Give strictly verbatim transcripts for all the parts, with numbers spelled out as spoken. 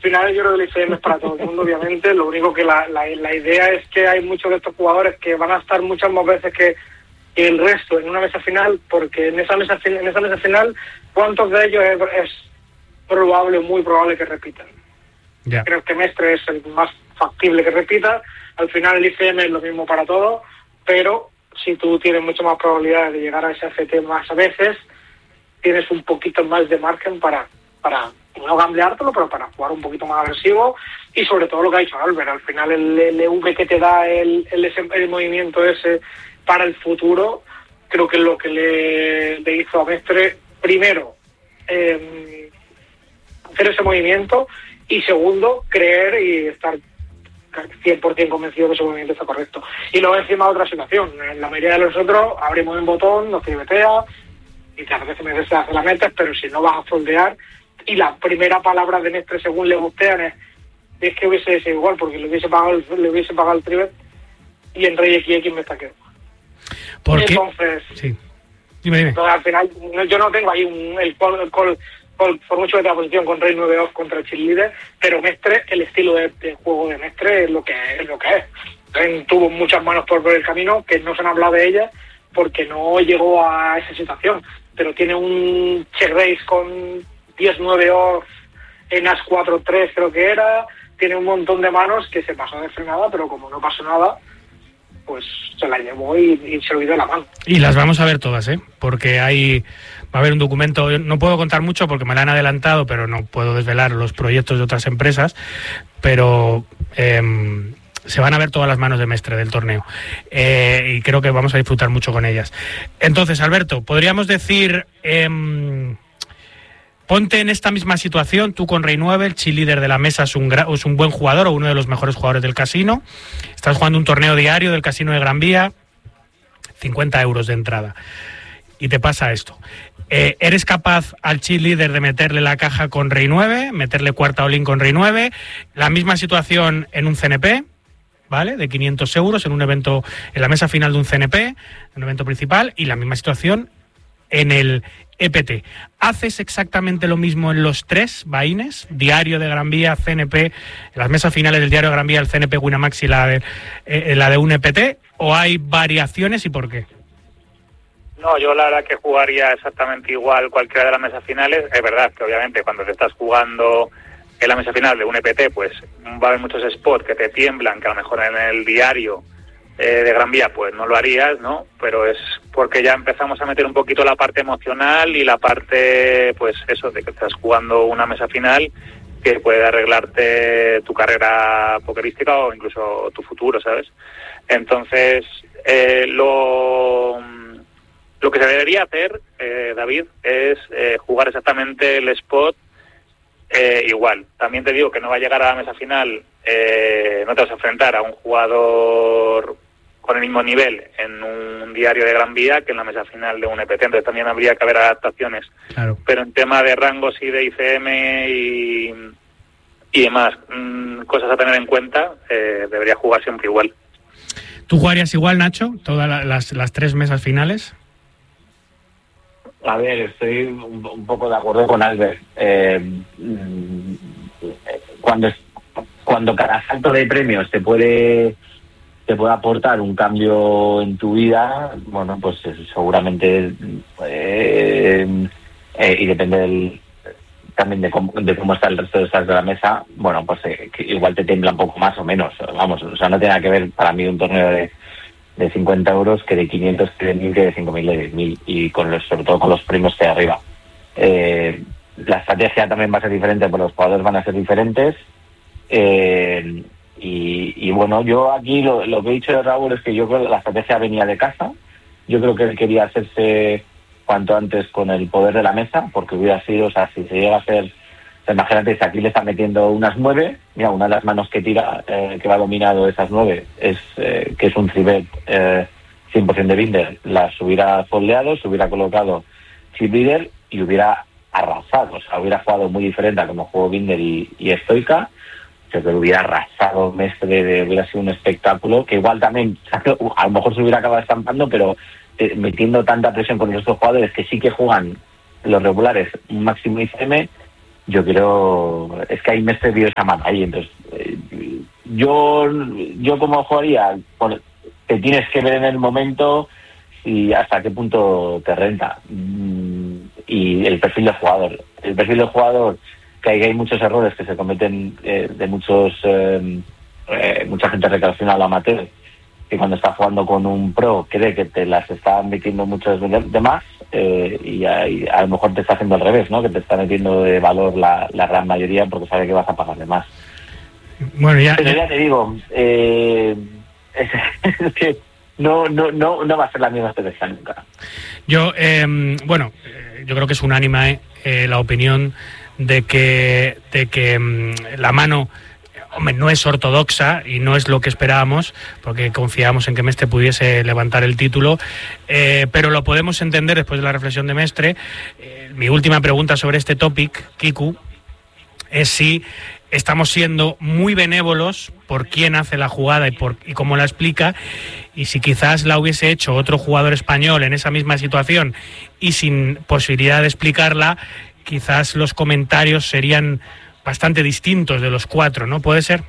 final yo creo que el I C M es para todo el mundo, obviamente. Lo único que la, la, la idea es que hay muchos de estos jugadores que van a estar muchas más veces que, que el resto en una mesa final, porque en esa mesa, en esa mesa final, ¿cuántos de ellos es, es probable, muy probable que repitan? Yeah. Creo que Mestre es el más factible que repita. Al final el I C M es lo mismo para todos, pero si tú tienes mucho más probabilidad de llegar a ese F T más veces, tienes un poquito más de margen para, para no gambleártelo, pero para jugar un poquito más agresivo. Y sobre todo lo que ha dicho Albert, al final el L V que te da el, el, el movimiento ese para el futuro, creo que es lo que le, le hizo a Mestre, primero, eh, hacer ese movimiento, y segundo, creer y estar cien por ciento convencido que ese movimiento está correcto. Y luego encima otra situación, en la mayoría de nosotros abrimos un botón, nos tribetea y te hace veces te hace la metes, pero si no vas a foldear, y la primera palabra de Mestre según le gustean es, es que hubiese sido igual, porque le hubiese pagado el, le hubiese pagado el tribet y en Rey X X me está quedando. ¿Por qué? Entonces, sí. Dime, dime. Entonces, al final yo no tengo ahí un, el call, el call Por, por mucho que tenga posición con Rey nueve off contra el cheerleader, pero Mestre, el estilo de, de juego de Mestre es lo que es, lo que es. Entonces, tuvo muchas manos por, por el camino que no se han hablado de ellas porque no llegó a esa situación, pero tiene un check race con diez nueve off en as cuatro tres creo que era, tiene un montón de manos que se pasó de frenada, pero como no pasó nada, pues se la llevó y, y se olvidó la mano. Y las vamos a ver todas, ¿eh? Porque hay... va a haber un documento, no puedo contar mucho porque me lo han adelantado, pero no puedo desvelar los proyectos de otras empresas, pero eh, se van a ver todas las manos de Mestre del torneo, eh, y creo que vamos a disfrutar mucho con ellas. Entonces, Alberto, podríamos decir, eh, ponte en esta misma situación, tú con Rey nueve, el cheerleader de la mesa es un, gra- es un buen jugador o uno de los mejores jugadores del casino, estás jugando un torneo diario del casino de Gran Vía, cincuenta euros de entrada, y te pasa esto. Eh, ¿Eres capaz al cheerleader de meterle la caja con Rey nueve, meterle cuarta all-in con Rey nueve, la misma situación en un C N P, ¿vale? De quinientos euros en un evento, en la mesa final de un C N P, en un evento principal, y la misma situación en el E P T? ¿Haces exactamente lo mismo en los tres vaines? Diario de Gran Vía, C N P, en las mesas finales del Diario de Gran Vía, el C N P Winamax y la de, eh, la de un E P T, ¿o hay variaciones y por qué? No, yo la verdad que jugaría exactamente igual cualquiera de las mesas finales. Es verdad que obviamente cuando te estás jugando en la mesa final de un E P T, pues va a haber muchos spots que te tiemblan, que a lo mejor en el diario eh, de Gran Vía pues no lo harías, ¿no? Pero es porque ya empezamos a meter un poquito la parte emocional y la parte, pues eso, de que estás jugando una mesa final que puede arreglarte tu carrera pokerística o incluso tu futuro, ¿sabes? Entonces, eh, lo... Lo que se debería hacer, eh, David, es eh, jugar exactamente el spot eh, igual. También te digo que no va a llegar a la mesa final, eh, no te vas a enfrentar a un jugador con el mismo nivel en un diario de Gran Vía que en la mesa final de un E P T, entonces también habría que haber adaptaciones. Claro. Pero en tema de rangos y de I C M y, y demás, mmm, cosas a tener en cuenta, eh, debería jugar siempre igual. ¿Tú jugarías igual, Nacho, todas la, las, las tres mesas finales? A ver, estoy un, un poco de acuerdo con Albert. Eh, cuando cuando cada salto de premios te puede te puede aportar un cambio en tu vida, bueno, pues seguramente eh, eh, y depende del, también de cómo, de cómo está el resto de estas de la mesa, bueno, pues eh, igual te tembla un poco más o menos, vamos, o sea, no tiene nada que ver para mí un torneo de de cincuenta euros que de quinientos, que de mil, que de cinco mil, de diez mil, y con los, sobre todo con los premios que hay arriba. Eh, la estrategia también va a ser diferente, porque los jugadores van a ser diferentes, eh, y, y bueno, yo aquí lo, lo que he dicho de Raúl es que yo creo que la estrategia venía de casa. Yo creo que él quería hacerse cuanto antes con el poder de la mesa, porque hubiera sido, o sea, si se llega a hacer, imagínate, si aquí le está metiendo unas nueve, mira, una de las manos que tira, eh, que va dominado esas nueve, es eh, que es un tribet eh, cien por ciento de binder, las hubiera foldeado, se hubiera colocado chip leader y hubiera arrasado, o sea, hubiera jugado muy diferente a como jugó binder y, y estoica, o sea, que lo hubiera arrasado Mestre, de, hubiera sido un espectáculo, que igual también, a lo mejor se hubiera acabado estampando, pero eh, metiendo tanta presión con los otros jugadores que sí que juegan los regulares un máximo I C M, yo quiero, es que ahí me dio esa mano ahí, entonces eh, yo yo como jugaría, bueno, te tienes que ver en el momento y hasta qué punto te renta, y el perfil del jugador, el perfil del jugador, que hay, hay muchos errores que se cometen eh, de muchos eh, eh, mucha gente relacionada al amateur, que cuando está jugando con un pro cree que te las está metiendo muchas de más, eh, y, a, y a lo mejor te está haciendo al revés, ¿no? Que te está metiendo de valor la, la gran mayoría porque sabe que vas a pagarle más. Bueno, ya, pero ya te digo, eh, es, es que no, no, no, no va a ser la misma estrategia nunca. Yo, eh, bueno, yo creo que es unánime eh, la opinión de que, de que mm, la mano, hombre, no es ortodoxa y no es lo que esperábamos, porque confiábamos en que Mestre pudiese levantar el título, eh, pero lo podemos entender después de la reflexión de Mestre. Eh, mi última pregunta sobre este topic, Kiku, es si estamos siendo muy benévolos por quién hace la jugada y, por, y cómo la explica, y si quizás la hubiese hecho otro jugador español en esa misma situación y sin posibilidad de explicarla, quizás los comentarios serían bastante distintos de los cuatro, ¿no? ¿Puede ser?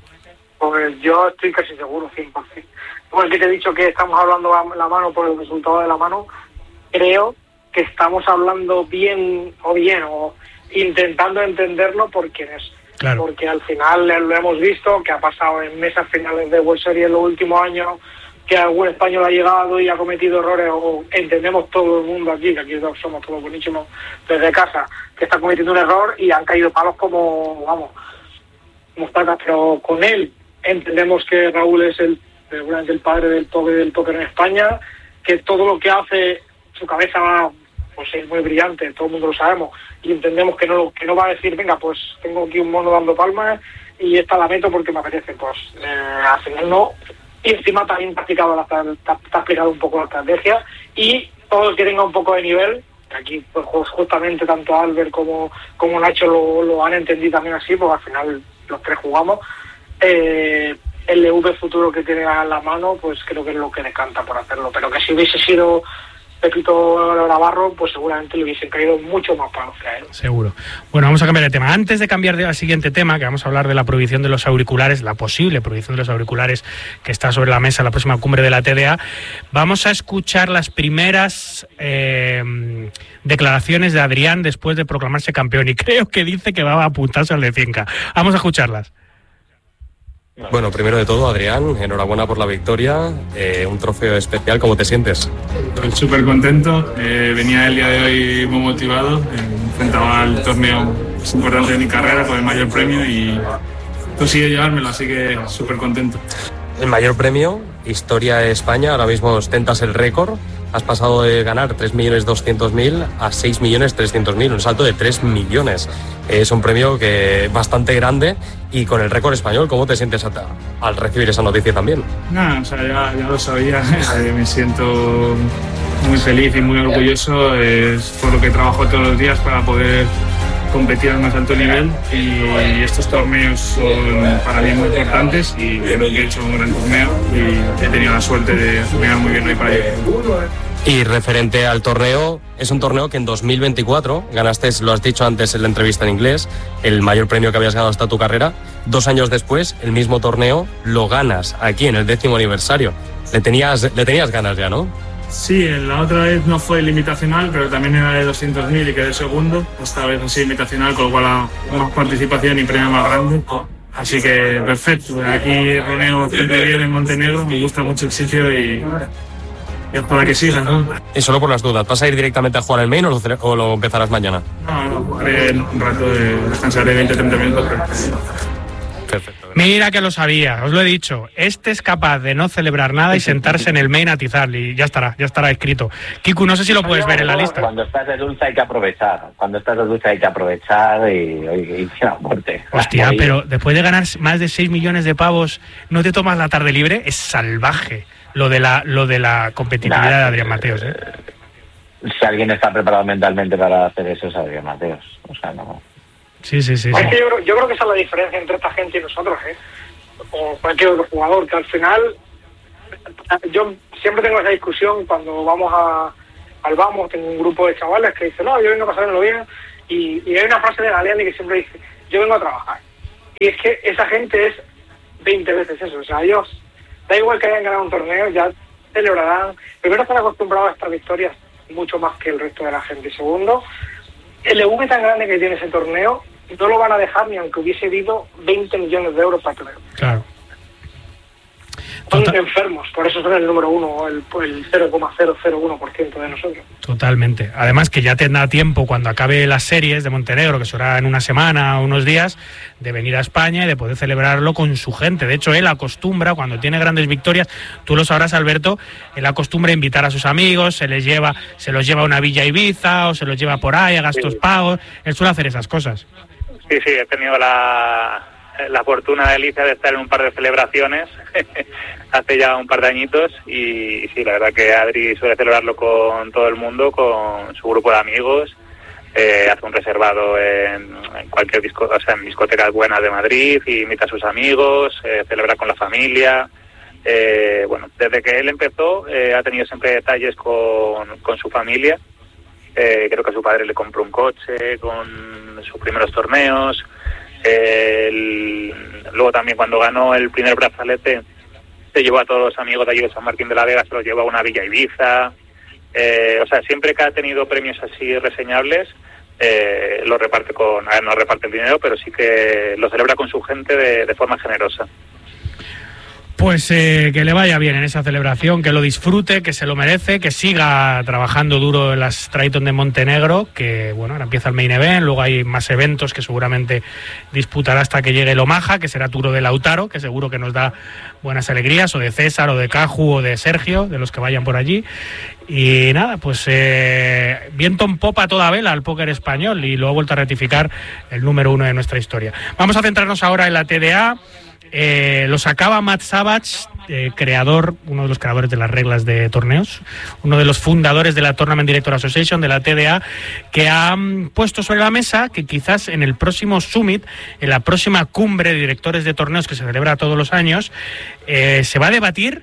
Pues yo estoy casi seguro, cien por ciento. Igual que te he dicho que estamos hablando la mano por el resultado de la mano, creo que estamos hablando bien o bien, o intentando entenderlo por quién es. Claro. Porque al final lo hemos visto, que ha pasado en mesas finales de World Series en los últimos años, que algún español ha llegado y ha cometido errores, o entendemos todo el mundo aquí, que aquí somos todos buenísimos desde casa, que está cometiendo un error y han caído palos como, vamos, como patas, pero con él entendemos que Raúl es el, seguramente el padre del toque del póker en España, que todo lo que hace, su cabeza va, pues es muy brillante, todo el mundo lo sabemos, y entendemos que no que no va a decir, venga, pues tengo aquí un mono dando palmas y esta la meto porque me apetece, pues eh, al final no. Y encima también te ha explicado, la, te ha, te ha explicado un poco la estrategia, y todo el que tenga un poco de nivel, que aquí pues justamente tanto Albert como, como Nacho lo, lo han entendido también así, porque al final los tres jugamos, eh, el L V futuro que tiene a la mano, pues creo que es lo que le canta por hacerlo, pero que si hubiese sido Pepito Navarro, pues seguramente le hubiesen caído mucho más palos que a él. Seguro. Bueno, vamos a cambiar de tema. Antes de cambiar de, al siguiente tema, que vamos a hablar de la prohibición de los auriculares, la posible prohibición de los auriculares que está sobre la mesa en la próxima cumbre de la T D A, vamos a escuchar las primeras eh, declaraciones de Adrián después de proclamarse campeón, y creo que dice que va a apuntarse al de cien K. Vamos a escucharlas. Bueno, primero de todo, Adrián, enhorabuena por la victoria, eh, un trofeo especial, ¿cómo te sientes? Pues súper contento, eh, venía el día de hoy muy motivado, eh, enfrentaba al torneo más importante de mi carrera con el mayor premio y consigue llevármelo, así que súper contento. El mayor premio, historia de España, ahora mismo ostentas el récord, has pasado de ganar tres millones doscientos mil a seis millones trescientos mil, un salto de tres millones. Es un premio que bastante grande, y con el récord español, ¿cómo te sientes a, al recibir esa noticia también? Nada, o sea, ya, ya lo sabía, eh, me siento muy feliz y muy orgulloso, es por lo que trabajo todos los días para poder competir al más alto nivel, y estos torneos son para mí muy importantes y creo que he hecho un gran torneo y he tenido la suerte de terminar muy bien hoy para ello. Y referente al torneo, es un torneo que en dos mil veinticuatro ganaste, lo has dicho antes en la entrevista en inglés, el mayor premio que habías ganado hasta tu carrera. Dos años después, el mismo torneo lo ganas aquí en el décimo aniversario. Le tenías, le tenías ganas ya, ¿no? Sí, la otra vez no fue limitacional, pero también era de doscientos mil y quedé segundo. Esta vez así limitacional, con lo cual más participación y premio más grande. Así que perfecto. Aquí roneo bastante bien en Montenegro, me gusta mucho el sitio y es para que siga, ¿no? Y solo por las dudas, ¿vas a ir directamente a jugar el main o lo, o lo empezarás mañana? No, no, jugaré un rato, de, descansaré veinte a treinta minutos. Perfecto. Mira que lo sabía, os lo he dicho. Este es capaz de no celebrar nada y sentarse en el main a atizar, y ya estará, ya estará escrito. Kiku, no sé si lo puedes ver en la lista. Cuando estás de dulce hay que aprovechar. Cuando estás de dulce hay que aprovechar y, y, y la muerte. Hostia, pero después de ganar más de seis millones de pavos, ¿no te tomas la tarde libre? Es salvaje lo de la, lo de la competitividad nah, de Adrián Mateos, ¿eh? Si alguien está preparado mentalmente para hacer eso, es Adrián Mateos. O sea, no... Sí, sí, sí. Es sí. que yo, creo, yo creo que esa es la diferencia entre esta gente y nosotros, ¿eh? O cualquier otro jugador, que al final yo siempre tengo esa discusión cuando vamos a, al vamos, tengo un grupo de chavales que dicen, no, yo vengo a pasármelo bien, Y, y hay una frase de Galeani que siempre dice, yo vengo a trabajar. Y es que esa gente es veinte veces eso. O sea, ellos, da igual que hayan ganado un torneo, ya celebrarán. Primero, están acostumbrados a estas victorias mucho más que el resto de la gente. Y segundo, el E V tan grande que tiene ese torneo, no lo van a dejar ni aunque hubiese habido veinte millones de euros para el torneo. Claro. Son Total. enfermos, por eso son el número uno, el, el cero coma cero cero uno por ciento de nosotros. Totalmente. Además que ya tendrá tiempo cuando acabe las series de Montenegro, que será en una semana o unos días, de venir a España y de poder celebrarlo con su gente. De hecho, él acostumbra, cuando tiene grandes victorias, tú lo sabrás, Alberto, él acostumbra a invitar a sus amigos, se les lleva, se los lleva a una villa Ibiza o se los lleva por ahí a gastos Sí. pagos. Él suele hacer esas cosas. Sí, sí, he tenido la, la fortuna, Alicia, de estar en un par de celebraciones hace ya un par de añitos y sí, la verdad que Adri suele celebrarlo con todo el mundo, con su grupo de amigos, eh, hace un reservado en, en cualquier disco, o sea, en discotecas buenas de Madrid y invita a sus amigos, eh, celebra con la familia. Eh, bueno, desde que él empezó eh, ha tenido siempre detalles con, con su familia. Eh, creo que a su padre le compró un coche con sus primeros torneos. Eh, el, luego también cuando ganó el primer brazalete se llevó a todos los amigos de allí de San Martín de la Vega, se los llevó a una villa Ibiza. Eh, o sea, siempre que ha tenido premios así reseñables, eh, lo reparte con, a ver, no reparte el dinero, pero sí que lo celebra con su gente de, de forma generosa. Pues eh, que le vaya bien en esa celebración, que lo disfrute, que se lo merece, que siga trabajando duro en las Triton de Montenegro, que bueno, ahora empieza el Main Event, luego hay más eventos que seguramente disputará hasta que llegue el Omaha, que será Tour de Lautaro, que seguro que nos da buenas alegrías, o de César, o de Caju, o de Sergio, de los que vayan por allí. Y nada, pues eh, viento en popa a toda vela al póker español y lo ha vuelto a ratificar el número uno de nuestra historia. Vamos a centrarnos ahora en la T D A. Eh, lo sacaba Matt Savage, eh, creador, uno de los creadores de las reglas de torneos, uno de los fundadores de la Tournament Director Association, de la T D A, que ha um, puesto sobre la mesa que quizás en el próximo Summit, en la próxima cumbre de directores de torneos que se celebra todos los años, eh, se va a debatir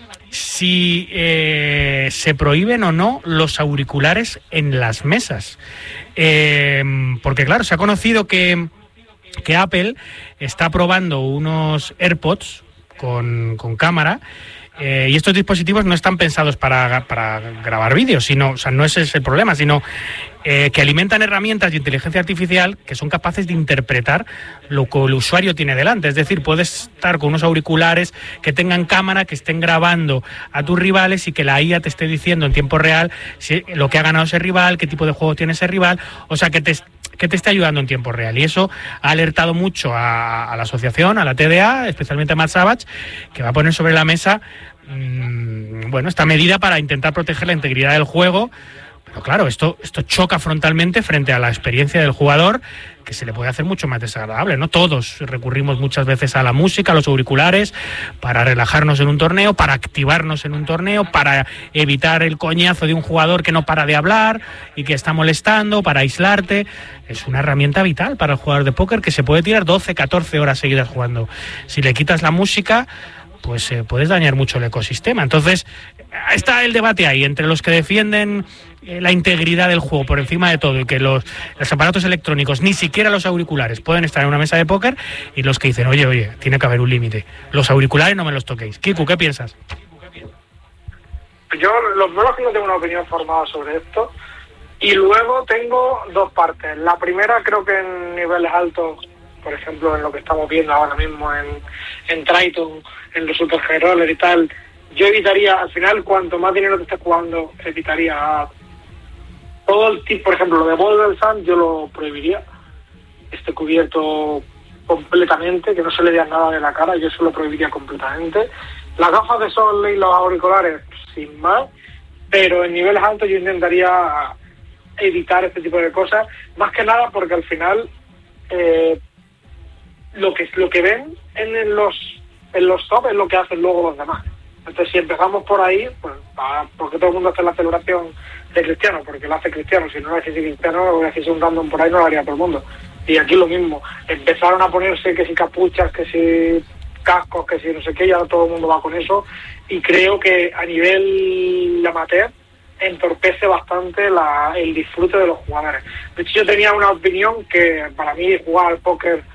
si eh, se prohíben o no los auriculares en las mesas. Eh, porque claro, se ha conocido que que Apple está probando unos AirPods con, con cámara eh, y estos dispositivos no están pensados para, para grabar vídeos, sino, o sea, no ese es el problema, sino eh, que alimentan herramientas de inteligencia artificial que son capaces de interpretar lo que el usuario tiene delante. Es decir, puedes estar con unos auriculares que tengan cámara, que estén grabando a tus rivales y que la I A te esté diciendo en tiempo real si, lo que ha ganado ese rival, qué tipo de juego tiene ese rival, o sea, que te que te esté ayudando en tiempo real. Y eso ha alertado mucho a, a la asociación, a la T D A, especialmente a Matt Savage, que va a poner sobre la mesa mmm, bueno, esta medida para intentar proteger la integridad del juego. Pero claro, esto, esto choca frontalmente frente a la experiencia del jugador, que se le puede hacer mucho más desagradable, ¿no? Todos recurrimos muchas veces a la música, a los auriculares, para relajarnos en un torneo, para activarnos en un torneo, para evitar el coñazo de un jugador que no para de hablar y que está molestando, para aislarte. Es una herramienta vital para el jugador de póker que se puede tirar doce, catorce horas seguidas jugando. Si le quitas la música, pues eh, puedes dañar mucho el ecosistema. Entonces, está el debate ahí entre los que defienden eh, la integridad del juego por encima de todo y que los, los aparatos electrónicos, ni siquiera los auriculares, pueden estar en una mesa de póker, y los que dicen, oye, oye, tiene que haber un límite. Los auriculares no me los toquéis. Kiku, ¿qué piensas? Yo, lo primero es que no tengo una opinión formada sobre esto, y luego tengo dos partes. La primera, creo que en niveles altos, por ejemplo, en lo que estamos viendo ahora mismo en, en Triton, en los Super High Roller y tal, yo evitaría, al final, cuanto más dinero te estés jugando, evitaría todo el tipo, por ejemplo, lo de Ball del Sun, yo lo prohibiría, esté cubierto completamente, que no se le vea nada de la cara, yo eso lo prohibiría completamente. Las gafas de sol y los auriculares, sin más, pero en niveles altos yo intentaría evitar este tipo de cosas, más que nada porque al final eh, lo que lo que ven en los en los top es lo que hacen luego los demás. Entonces, si empezamos por ahí, pues, ¿por qué todo el mundo hace la celebración de Cristiano? Porque lo hace Cristiano. Si no lo hace Cristiano, lo hace un random por ahí, no lo haría todo el mundo. Y aquí lo mismo. Empezaron a ponerse que si capuchas, que si cascos, que si no sé qué, ya todo el mundo va con eso. Y creo que a nivel amateur entorpece bastante la, el disfrute de los jugadores. De hecho, yo tenía una opinión que para mí jugar al póker